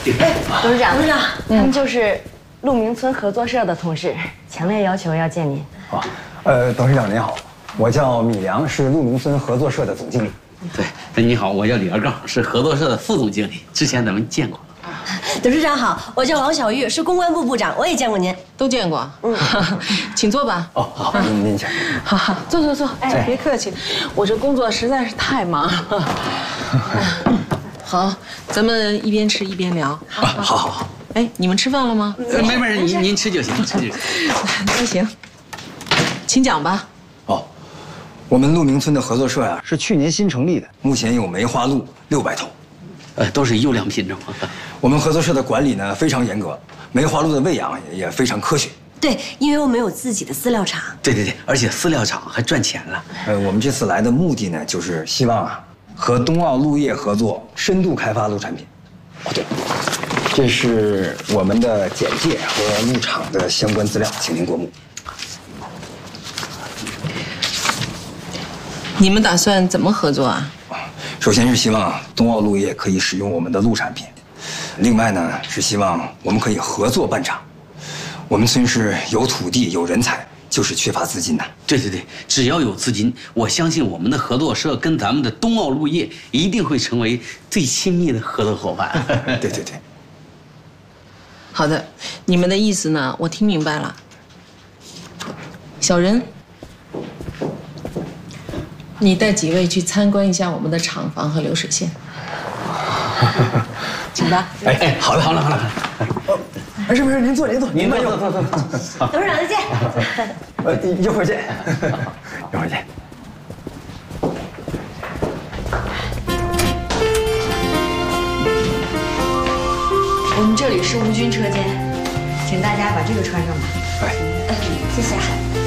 董事长，他们就是鹿鸣村合作社的同事，强烈要求要见您。 董事长您好，我叫米良，是鹿鸣村合作社的总经理。 对，你好，我叫李二杠，是合作社的副总经理，之前咱们见过。 董事长好，我叫王小玉，是公关部部长，我也见过您， 都见过。请坐吧。 好，您请。 好，坐。哎，别客气，我这工作实在是太忙了。好，咱们一边吃一边聊。 好。 哎，你们吃饭了吗？ 没事，您吃就行，吃就行。 那行，请讲吧。 我们鹿鸣村的合作社呀，是去年新成立的，目前有梅花鹿600头， 都是优良品种。 我们合作社的管理呢非常严格，梅花鹿的喂养也非常科学。 对，因为我们有自己的饲料厂。 对，而且饲料厂还赚钱了。 我们这次来的目的呢，就是希望和冬奥鹿业合作，深度开发鹿产品。对，这是我们的简介和鹿场的相关资料，请您过目。 你们打算怎么合作啊？ 首先是希望冬奥鹿业可以使用我们的鹿产品，另外呢是希望我们可以合作办厂。我们村是有土地有人才，就是缺乏资金呐。 对，只要有资金，我相信我们的合作社跟咱们的冬奥鹿业一定会成为最亲密的合作伙伴。 对。 好的，你们的意思呢，我听明白了。小任，你带几位去参观一下我们的厂房和流水线，请吧。 好了。没事，您坐，您慢用。 董事长再见。 一会儿见。一会儿见。 我们这里是无菌车间，请大家把这个穿上吧。 哎， 谢谢。